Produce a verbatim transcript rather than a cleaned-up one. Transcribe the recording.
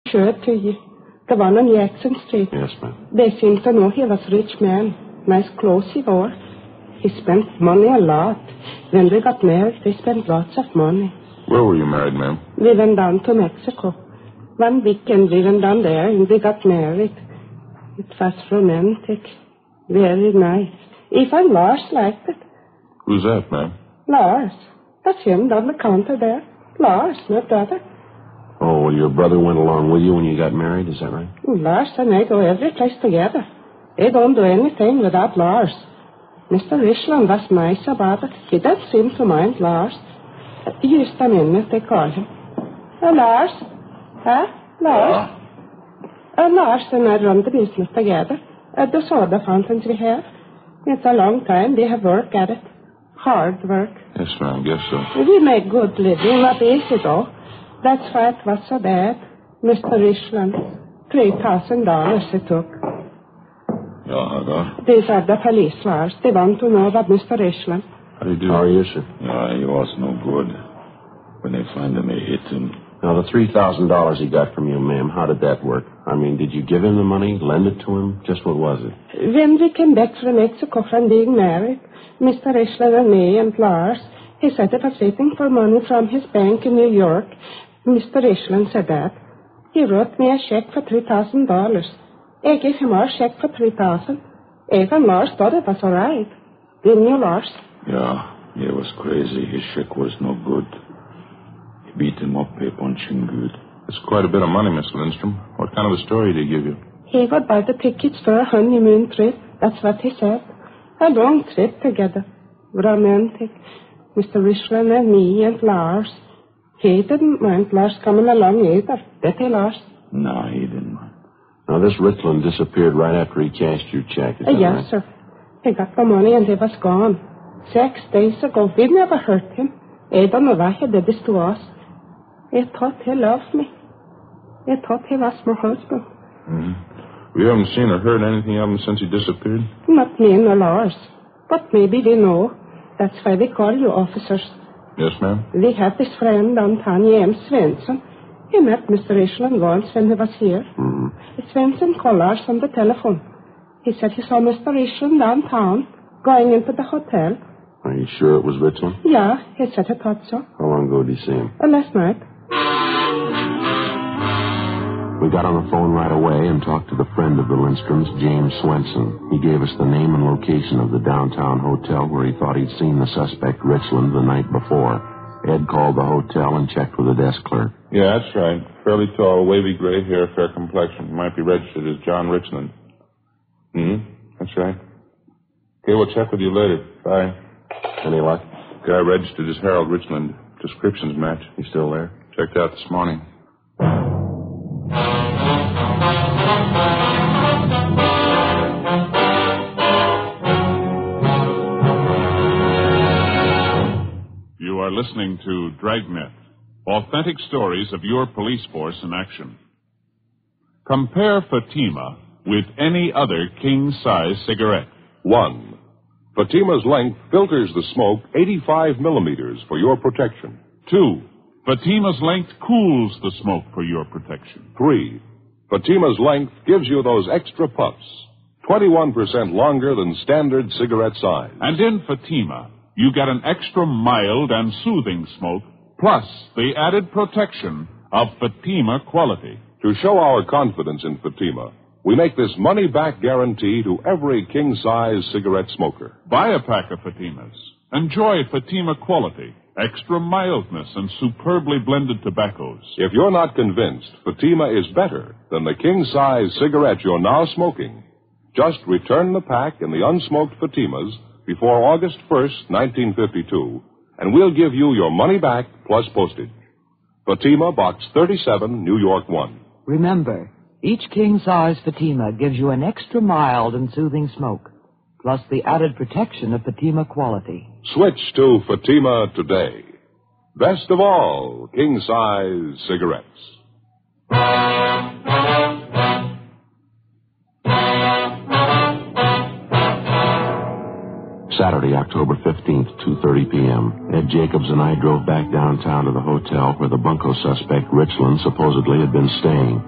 Sure to you. The one on Jackson Street. Yes, ma'am. They seem to know he was a rich man. Nice clothes he wore. He spent money a lot. When we got married, we spent lots of money. Where were you married, ma'am? We went down to Mexico. One weekend we went down there and we got married. It was romantic. Very nice. Even Lars liked it. Who's that, ma'am? Lars. That's him down the counter there. Lars, my brother. Oh, well, your brother went along with you when you got married, is that right? Lars and I go every place together. I don't do anything without Lars. Mister Richland was nice about it. He didn't seem to mind Lars. Uh, just a minute, they call him. Uh, Lars? Huh? Lars? Uh, Lars and I run the business together. At the soda fountains we have. It's a long time. We have work at it. Hard work. Yes, ma'am, I guess so. We make good living, not easy though. That's why it was so bad. Mister Richland, three thousand dollars it took. Yeah, yeah. These are the police, Lars. They want to know about Mister Richland. How do you do? How are you, sir? Yeah, he was no good. When they find him, they hit him. Now, the three thousand dollars he got from you, ma'am, how did that work? I mean, did you give him the money, lend it to him? Just what was it? When we came back from Mexico from being married, Mister Richland and me and Lars, he said he was waiting for money from his bank in New York. Mister Richland said that. He wrote me a check for three thousand dollars. I gave him our check for three thousand dollars. Even Lars thought it was all right. Didn't you, Lars? Yeah, he was crazy. His check was no good. He beat him up, they punched him good. That's quite a bit of money, Mister Lindstrom. What kind of a story did he give you? He would buy the tickets for a honeymoon trip. That's what he said. A long trip together. Romantic. Mister Richland and me and Lars. He didn't mind Lars coming along either. Did he, Lars? No, he didn't mind. Now, this Richland disappeared right after he cashed your check, is Uh, that yes, right? sir. He got the money and he was gone. Six days ago. We never hurt him. I don't know why he did this to us. I thought he loved me. I thought he was my husband. Mm-hmm. We haven't seen or heard anything of him since he disappeared? Not me nor Lars. But maybe we know. That's why we call you officers. Yes, ma'am? We have this friend downtown, James Svensson. He met Mister Richland once when he was here. Mm-hmm. Svensson called Lars on the telephone. He said he saw Mister Richland downtown, going into the hotel. Are you sure it was Richland? Yeah, he said he thought so. How long ago did you see him? Uh, last night. We got on the phone right away and talked to the friend of the Lindstroms, James Swenson. He gave us the name and location of the downtown hotel where he thought he'd seen the suspect, Richland, the night before. Ed called the hotel and checked with the desk clerk. Yeah, that's right. Fairly tall, wavy gray hair, fair complexion. Might be registered as John Richland. Hmm, that's right. Okay, we'll check with you later. Bye. Any luck? Guy registered as Harold Richland. Descriptions match. He's still there? Checked out this morning. You are listening to Dragnet, authentic stories of your police force in action. Compare Fatima with any other king-size cigarette. One, Fatima's length filters the smoke eighty-five millimeters for your protection. Two, Fatima's length cools the smoke for your protection. Three, Fatima's length gives you those extra puffs, twenty-one percent longer than standard cigarette size. And in Fatima, you get an extra mild and soothing smoke, plus the added protection of Fatima quality. To show our confidence in Fatima, we make this money-back guarantee to every king-size cigarette smoker. Buy a pack of Fatimas. Enjoy Fatima quality, extra mildness, and superbly blended tobaccos. If you're not convinced Fatima is better than the king-size cigarette you're now smoking, just return the pack in the unsmoked Fatimas before August first, nineteen fifty-two, and we'll give you your money back plus postage. Fatima, Box thirty-seven, New York one. Remember, each king-size Fatima gives you an extra mild and soothing smoke, plus the added protection of Fatima quality. Switch to Fatima today. Best of all, king-size cigarettes. Saturday, October fifteenth, two thirty p.m. Ed Jacobs and I drove back downtown to the hotel where the bunco suspect, Richland, supposedly had been staying.